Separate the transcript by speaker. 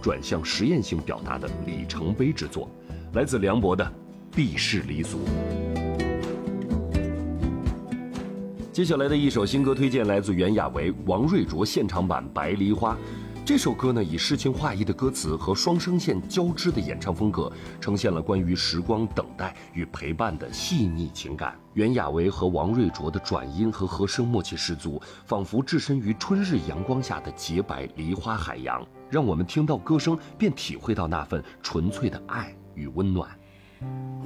Speaker 1: 转向实验性表达的里程碑之作，来自梁博的《避世离俗》。接下来的一首新歌推荐来自袁娅维、王瑞卓现场版《白梨花》。这首歌呢，以诗情画意的歌词和双声线交织的演唱风格，呈现了关于时光等待与陪伴的细腻情感。袁娅维和王瑞卓的转音和和声默契十足，仿佛置身于春日阳光下的洁白梨花海洋，让我们听到歌声便体会到那份纯粹的爱与温暖。